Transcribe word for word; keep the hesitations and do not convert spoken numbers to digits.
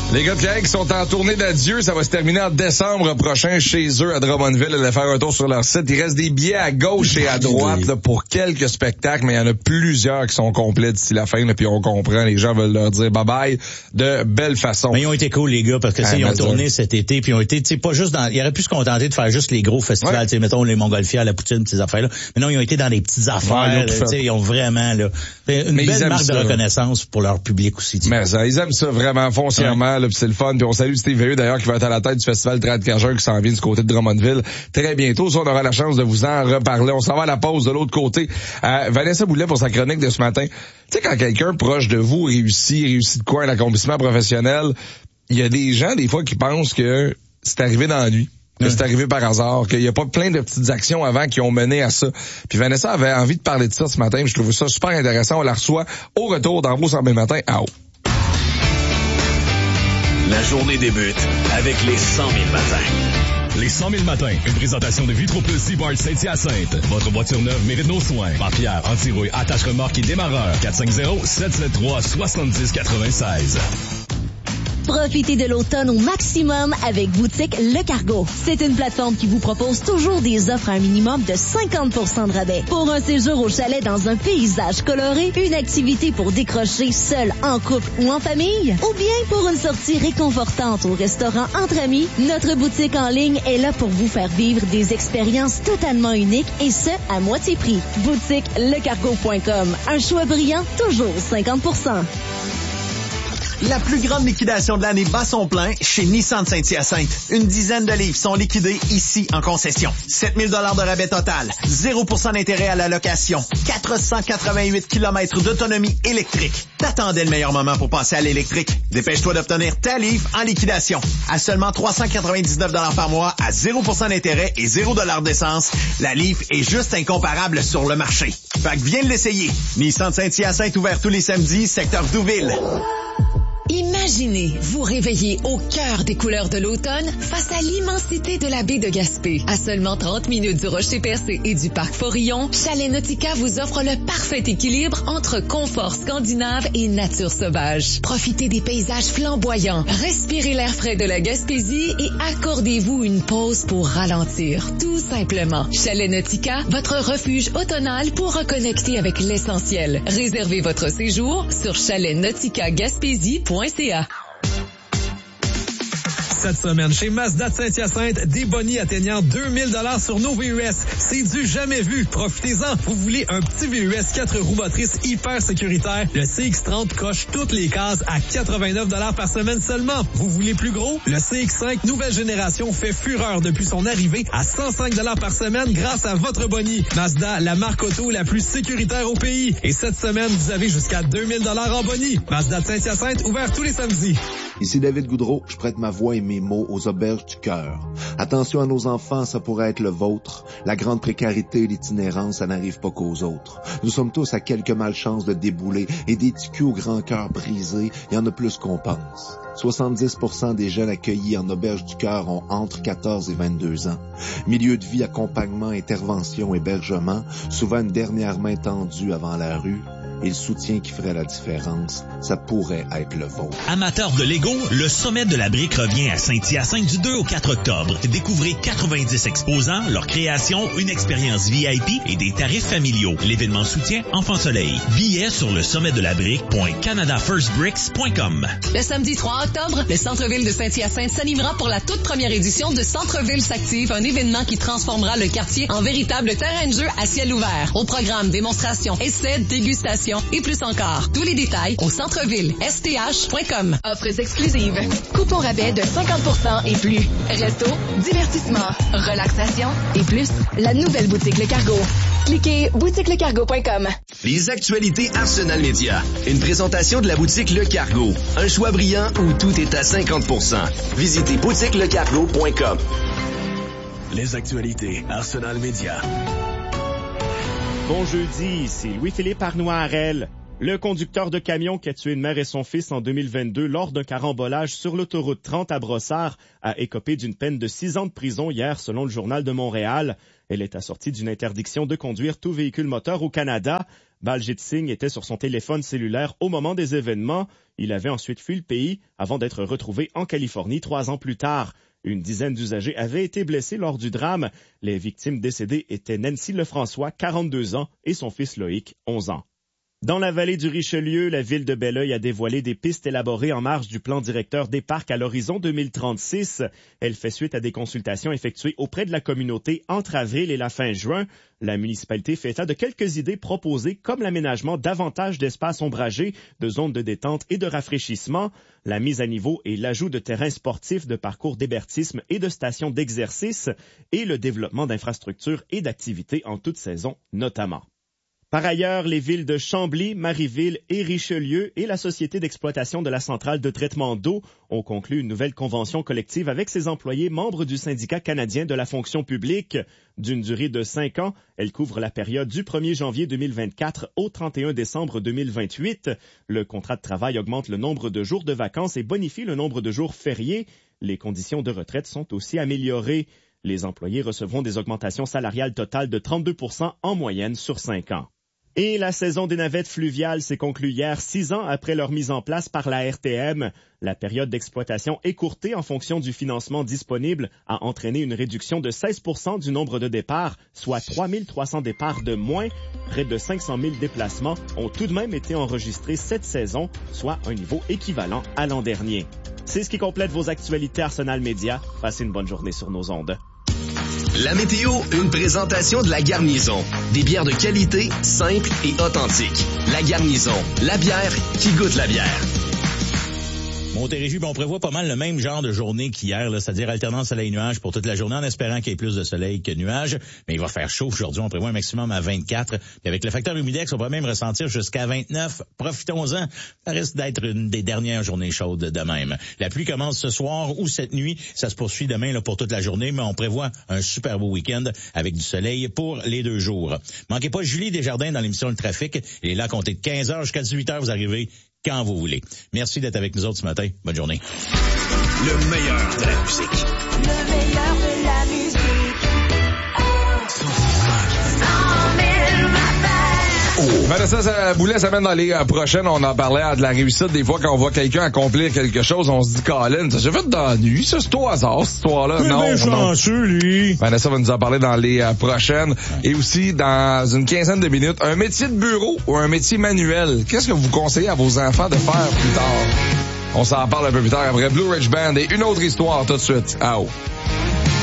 Les gars de Québec sont en tournée d'adieu. Ça va se terminer en décembre prochain chez eux à Drummondville. Allez faire un tour sur leur site. Il reste des billets à gauche et à droite là, pour quelques spectacles, mais il y en a plusieurs qui sont complets d'ici la fin. Là, puis on comprend, les gens veulent leur dire bye-bye de belle façon. Mais ils ont été cool, les gars, parce que ah, ils ont tourné cet été, puis ils ont été, tu sais, pas juste dans... Ils auraient pu se contenter de faire juste les gros festivals, ouais. tu sais, mettons les Montgolfières, la Poutine, ces affaires-là. Mais non, ils ont été dans les petites affaires. Tu sais, ils ont vraiment là une mais belle marque ça. de reconnaissance pour leur public aussi. Mais ça, ils aiment ça vraiment foncièrement. Ouais. Là, puis c'est le fun. Puis on salue Steve Veilleux, d'ailleurs, qui va être à la tête du festival trente-quatre qui s'en vient du côté de Drummondville très bientôt. Ça, on aura la chance de vous en reparler. On s'en va à la pause de l'autre côté. Euh, Vanessa Boulet pour sa chronique de ce matin. Tu sais, quand quelqu'un proche de vous réussit, réussit de quoi un accomplissement professionnel, il y a des gens, des fois, qui pensent que c'est arrivé dans la nuit. Que c'est arrivé par hasard, qu'il n'y a pas plein de petites actions avant qui ont mené à ça. Puis Vanessa avait envie de parler de ça ce matin. Je trouve ça super intéressant. On la reçoit au retour dans Beau Samedi matin à haut. La journée débute avec les cent mille matins. Les cent mille matins, une présentation de Vitro Plus Seabart Saint-Hyacinthe. Votre voiture neuve mérite nos soins. Barrière, anti-rouille, attache-remorque et démarreur. quatre cinq zéro, sept sept trois, sept zéro huit six. Profitez de l'automne au maximum avec Boutique Le Cargo. C'est une plateforme qui vous propose toujours des offres à un minimum de cinquante pour cent de rabais. Pour un séjour au chalet dans un paysage coloré, une activité pour décrocher seul, en couple ou en famille, ou bien pour une sortie réconfortante au restaurant entre amis, notre boutique en ligne est là pour vous faire vivre des expériences totalement uniques et ce, à moitié prix. boutique le cargo point com. Un choix brillant, toujours cinquante pour cent. La plus grande liquidation de l'année bat son plein chez Nissan Saint-Hyacinthe. Une dizaine de livres sont liquidés ici en concession. sept mille dollars de rabais total, zéro pour cent d'intérêt à la location, quatre cent quatre-vingt-huit kilomètres d'autonomie électrique. T'attendais le meilleur moment pour passer à l'électrique. Dépêche-toi d'obtenir ta livre en liquidation. À seulement trois cent quatre-vingt-dix-neuf dollars par mois, à zéro pour cent d'intérêt et zéro dollar d'essence, la livre est juste incomparable sur le marché. Fait que viens l'essayer. Nissan Saint-Hyacinthe ouvert tous les samedis, secteur Douville. Imaginez vous réveiller au cœur des couleurs de l'automne face à l'immensité de la baie de Gaspé. À seulement trente minutes du Rocher-Percé et du parc Forillon, Chalet Nautica vous offre le parfait équilibre entre confort scandinave et nature sauvage. Profitez des paysages flamboyants, respirez l'air frais de la Gaspésie et accordez-vous une pause pour ralentir, tout simplement. Chalet Nautica, votre refuge automnal pour reconnecter avec l'essentiel. Réservez votre séjour sur chalet nautica gaspésie point c a. Cette semaine, chez Mazda de Saint-Hyacinthe, des bonnies atteignant deux mille dollars sur nos V U S. C'est du jamais vu. Profitez-en. Vous voulez un petit V U S quatre roues motrices hyper sécuritaire? Le C X trente coche toutes les cases à quatre-vingt-neuf dollars par semaine seulement. Vous voulez plus gros? Le C X cinq nouvelle génération fait fureur depuis son arrivée à cent cinq dollars par semaine grâce à votre bonnie. Mazda, la marque auto la plus sécuritaire au pays. Et cette semaine, vous avez jusqu'à deux mille dollars en bonnie. Mazda de Saint-Hyacinthe, ouvert tous les samedis. Ici David Goudreau, je prête ma voix et mes mots aux auberges du cœur. Attention à nos enfants, ça pourrait être le vôtre. La grande précarité et l'itinérance, ça n'arrive pas qu'aux autres. Nous sommes tous à quelques malchances de débouler et des ticus au grand cœur brisé, il y en a plus qu'on pense. soixante-dix pour cent des jeunes accueillis en auberge du cœur ont entre quatorze et vingt-deux ans. Milieu de vie, accompagnement, intervention, hébergement, souvent une dernière main tendue avant la rue. Et le soutien qui ferait la différence, ça pourrait être le vôtre. Amateurs de Lego, le sommet de la brique revient à Saint-Hyacinthe du deux au quatre octobre. Découvrez quatre-vingt-dix exposants, leurs créations, une expérience V I P et des tarifs familiaux. L'événement soutient Enfant Soleil. Billets sur le sommet de la brique point canada first bricks point com. Le samedi trois octobre, le centre-ville de Saint-Hyacinthe s'animera pour la toute première édition de Centre-ville s'active, un événement qui transformera le quartier en véritable terrain de jeu à ciel ouvert. Au programme, démonstrations, essais, dégustations et plus encore. Tous les détails au centre-ville s t h point com. Offres exclusives. Coupons rabais de cinquante pour cent et plus. Resto, divertissement, relaxation et plus. La nouvelle boutique Le Cargo. Cliquez boutique le cargo point com. Les actualités Arsenal Média. Une présentation de la boutique Le Cargo. Un choix brillant où tout est à cinquante pour cent. Visitez boutique le cargo point com. Les actualités Arsenal Média. Bon jeudi, c'est Louis-Philippe Arnois-Harel. Le conducteur de camion qui a tué une mère et son fils en deux mille vingt-deux lors d'un carambolage sur l'autoroute trente à Brossard a écopé d'une peine de six ans de prison hier selon le Journal de Montréal. Elle est assortie d'une interdiction de conduire tout véhicule moteur au Canada. Baljit Singh était sur son téléphone cellulaire au moment des événements. Il avait ensuite fui le pays avant d'être retrouvé en Californie trois ans plus tard. Une dizaine d'usagers avaient été blessés lors du drame. Les victimes décédées étaient Nancy Lefrançois, quarante-deux ans, et son fils Loïc, onze ans. Dans la vallée du Richelieu, la ville de Belleuil a dévoilé des pistes élaborées en marge du plan directeur des parcs à l'horizon deux mille trente-six. Elle fait suite à des consultations effectuées auprès de la communauté entre avril et la fin juin. La municipalité fait état de quelques idées proposées comme l'aménagement davantage d'espaces ombragés, de zones de détente et de rafraîchissement, la mise à niveau et l'ajout de terrains sportifs, de parcours d'hébertisme et de stations d'exercice, et le développement d'infrastructures et d'activités en toute saison notamment. Par ailleurs, les villes de Chambly, Marieville et Richelieu et la Société d'exploitation de la centrale de traitement d'eau ont conclu une nouvelle convention collective avec ses employés membres du syndicat canadien de la fonction publique. D'une durée de cinq ans, elle couvre la période du premier janvier deux mille vingt-quatre au trente et un décembre deux mille vingt-huit. Le contrat de travail augmente le nombre de jours de vacances et bonifie le nombre de jours fériés. Les conditions de retraite sont aussi améliorées. Les employés recevront des augmentations salariales totales de trente-deux pour cent en moyenne sur cinq ans. Et la saison des navettes fluviales s'est conclue hier, six ans après leur mise en place par la R T M. La période d'exploitation écourtée en fonction du financement disponible a entraîné une réduction de seize pour cent du nombre de départs, soit trois mille trois cents départs de moins. Près de cinq cent mille déplacements ont tout de même été enregistrés cette saison, soit un niveau équivalent à l'an dernier. C'est ce qui complète vos actualités Arsenal Média. Passez une bonne journée sur nos ondes. La météo, une présentation de La Garnison. Des bières de qualité, simples et authentiques. La Garnison, la bière qui goûte la bière. Montérégie, ben on prévoit pas mal le même genre de journée qu'hier, là, c'est-à-dire alternance soleil-nuage pour toute la journée, en espérant qu'il y ait plus de soleil que nuages. Mais il va faire chaud aujourd'hui, on prévoit un maximum à vingt-quatre. Puis avec le facteur humidex, on pourrait même ressentir jusqu'à vingt-neuf. Profitons-en, ça risque d'être une des dernières journées chaudes de même. La pluie commence ce soir ou cette nuit, ça se poursuit demain là, pour toute la journée, mais on prévoit un super beau week-end avec du soleil pour les deux jours. Manquez pas Julie Desjardins dans l'émission Le Trafic. Elle est là à compter de quinze heures jusqu'à dix-huit heures, vous arrivez quand vous voulez. Merci d'être avec nous autres ce matin. Bonne journée. Le meilleur de la musique. Le meilleur de la musique. Oh. Vanessa ça, Boulet, ça mène dans les euh, prochaines. On en parlait à de la réussite. Des fois, quand on voit quelqu'un accomplir quelque chose, on se dit, Colin, ça s'est fait dans la nuit. Ça, c'est au hasard, cette histoire-là. C'est non, bien non. chanceux, lui. Vanessa va nous en parler dans les euh, prochaines. Et aussi, dans une quinzaine de minutes, un métier de bureau ou un métier manuel. Qu'est-ce que vous conseillez à vos enfants de faire plus tard? On s'en parle un peu plus tard après Blue Ridge Band et une autre histoire tout de suite. Ah oh.